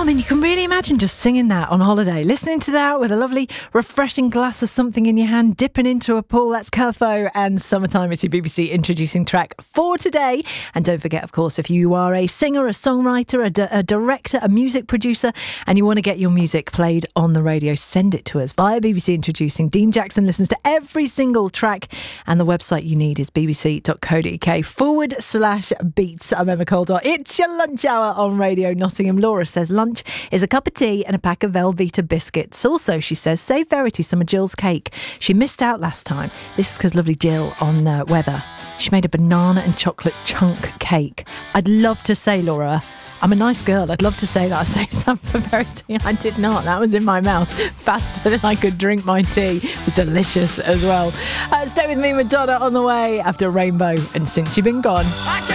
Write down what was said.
mean, you can really imagine just singing that on holiday, listening to that with a lovely, refreshing glass of something in your hand, dipping into a pool. That's Calfo and Summertime. It's your BBC introducing track for today. And don't forget, of course, if you are a singer, a songwriter, a director, a music producer, and you want to get your music played on the radio, send it to us via BBC Introducing. Dean Jackson listens to every single track, and the website you need is bbc.co.uk/beats. I'm Emma Coldart. It's your lunch hour on Radio Nottingham. Laura says lunch is a cup of tea and a pack of Velveeta biscuits. Also, she says, save Verity some of Jill's cake. She missed out last time. This is because lovely Jill on Weather, she made a banana and chocolate chunk cake. I'd love to say, Laura, I'm a nice girl. I'd love to say that I saved some for Verity. I did not. That was in my mouth faster than I could drink my tea. It was delicious as well. Stay with me, Madonna, on the way after Rainbow and Since You've Been Gone.